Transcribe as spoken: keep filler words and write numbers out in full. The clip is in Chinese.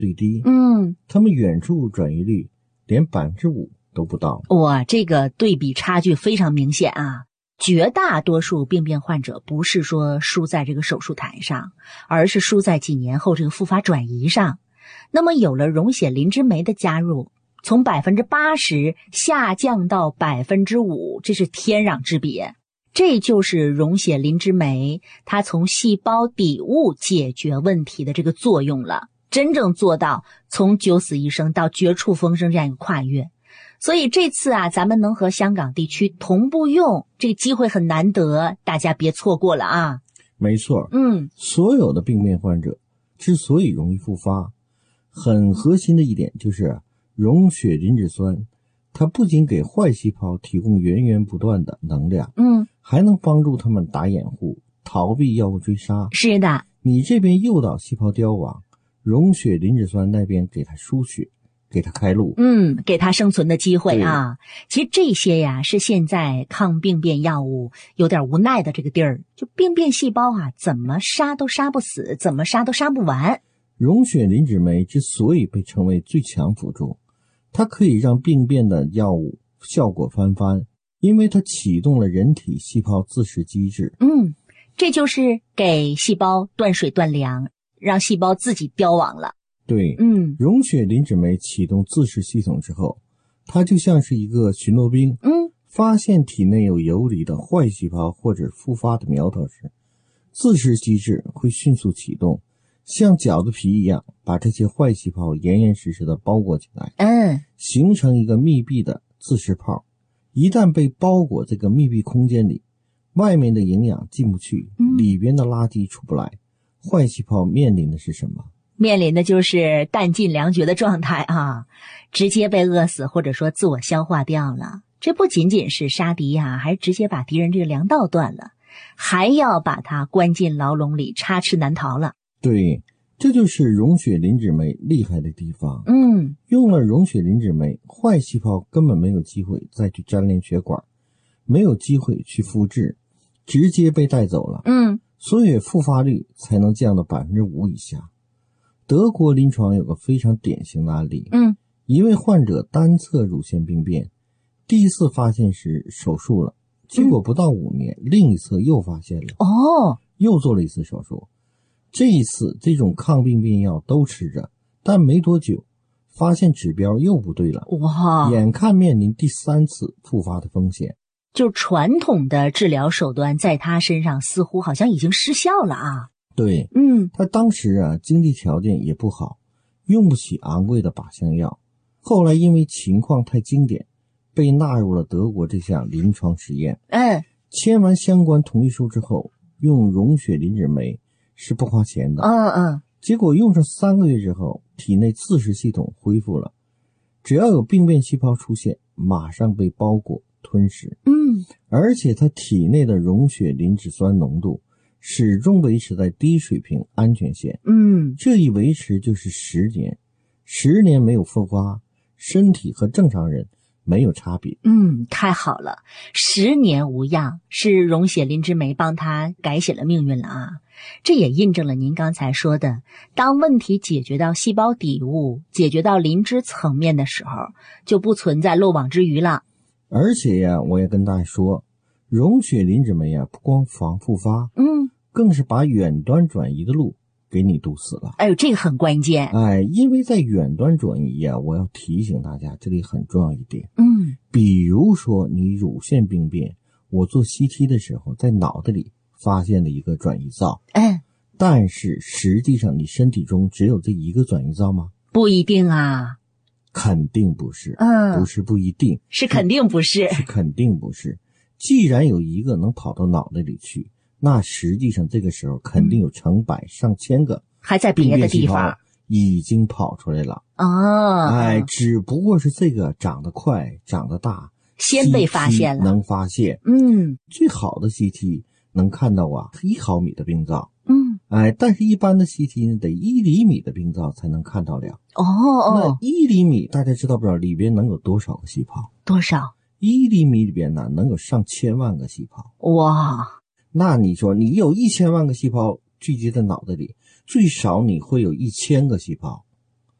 最低， 嗯， 他们远处转移率连百分之五都不到。 哇，这个对比差距非常明显啊！绝大多数病变患者不是说输在这个手术台上，而是输在几年后这个复发转移上。那么有了溶血磷脂酶的加入，从百分之八十下降到百分之五，这是天壤之别。这就是溶血磷脂酶它从细胞底物解决问题的这个作用了，真正做到从九死一生到绝处逢生这样一个跨越。所以这次啊，咱们能和香港地区同步用，这个机会很难得，大家别错过了啊。 没错， 嗯， 所有的病变患者之所以容易复发，很核心的一点就是溶血磷脂酸，它不仅给坏细胞提供源源不断的能量， 嗯， 还能帮助他们打掩护，逃避药物追杀。 是的， 你这边诱导细胞凋亡，溶血磷脂酸那边给它输血，给它开路， 嗯，给它生存的机会啊。其实这些呀，是现在抗病变药物有点无奈的这个地儿，就病变细胞啊，怎么杀都杀不死，怎么杀都杀不完。 溶血磷脂酶之所以被称为最强辅助，它可以让病变的药物效果翻番，因为它启动了人体细胞自噬机制。 嗯，这就是给细胞断水断粮，让细胞自己凋亡了。 对， 嗯， 溶血磷脂酶启动自噬系统之后，它就像是一个巡逻兵， 嗯， 发现体内有游离的坏细胞或者复发的苗头时，自噬机制会迅速启动，像饺子皮一样把这些坏细胞严严实实的包裹起来， 嗯， 形成一个密闭的自噬泡。一旦被包裹这个密闭空间里，外面的营养进不去， 嗯， 里边的垃圾出不来，坏细胞面临的是什么？ 面临的就是弹尽粮绝的状态啊，直接被饿死或者说自我消化掉了。这不仅仅是杀敌啊，还直接把敌人这个粮道断了，还要把他关进牢笼里，插翅难逃了。 对，这就是溶血磷脂酶厉害的地方。 嗯， 用了溶血磷脂酶，坏细胞根本没有机会再去粘连血管，没有机会去复制，直接被带走了。 嗯， 所以复发率才能降到百分之五以下。德国临床有个非常典型的案例， 嗯， 一位患者单侧乳腺病变，第一次发现时手术了，结果不到五年，嗯、另一侧又发现了， 哦， 又做了一次手术。这一次这种抗病变药都吃着，但没多久发现指标又不对了， 哇， 眼看面临第三次复发的风险。 就传统的治疗手段在他身上似乎好像已经失效了啊。 对， 嗯， 他当时啊经济条件也不好，用不起昂贵的靶向药，后来因为情况太经典，被纳入了德国这项临床实验。 嗯， 签完相关同意书之后，用溶血磷脂酶是不花钱的。 嗯嗯， 结果用上三个月之后，体内自噬系统恢复了，只要有病变细胞出现，马上被包裹吞噬。 嗯， 而且他体内的溶血磷脂酸浓度始终维持在低水平安全线。 嗯， 这一维持就是十年，十年没有复发，身体和正常人没有差别。 嗯，太好了，十年无恙，是溶血磷脂酶帮他改写了命运了啊！这也印证了您刚才说的，当问题解决到细胞底物，解决到磷脂层面的时候，就不存在漏网之鱼了。 而且呀，我也跟大家说，溶血磷脂酶啊，不光防复发， 嗯， 更是把远端转移的路给你堵死了。 哎呦，这个很关键。 哎，因为在远端转移啊，我要提醒大家，这里很重要一点。 嗯， 比如说你乳腺病变，我做 C T 的时候，在脑袋里发现了一个转移灶。 嗯， 但是实际上你身体中只有这一个转移灶吗？ 不一定啊。 肯定不是。 嗯， 不是不一定， 是肯定不是， 是肯定不是。既然有一个能跑到脑袋里去，那实际上这个时候肯定有成百上千个还在别的地方已经跑出来了。 哦， 哎，只不过是这个长得快长得大， 先被发现了， 能发现。 嗯， 最好的 C T 能看到啊一毫米的病灶。 嗯， 哎，但是一般的 C T 呢，得一厘米的病灶才能看到了。 哦哦， 那一厘米大家知道不知道里边能有多少个细胞？ 多少？ 一厘米里边呢能有上千万个细胞。 哇， 那你说你有一千万个细胞聚集在脑袋里，最少你会有一千个细胞